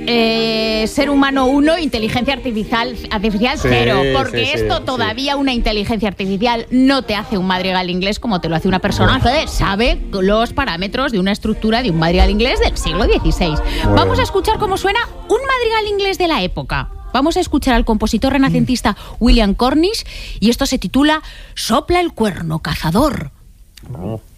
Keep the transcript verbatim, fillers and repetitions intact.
Eh, ser humano uno, inteligencia artificial, artificial Sí, cero, porque sí, esto sí, todavía una inteligencia artificial no te hace un madrigal inglés como te lo hace una persona que sabe los parámetros de una estructura de un madrigal inglés del siglo dieciséis. Bueno. Vamos a escuchar cómo suena un madrigal inglés de la época. Vamos a escuchar al compositor renacentista William Cornish y esto se titula Sopla el cuerno, cazador. Oh.